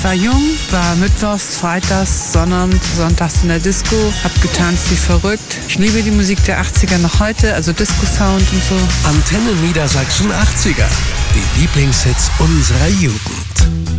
war jung, war mittwochs, freitags, sonntags in der Disco, hab getanzt wie verrückt. Ich liebe die Musik der 80er noch heute, also Disco-Sound und so. Antenne Niedersachsen 80er, die Lieblingshits unserer Jugend.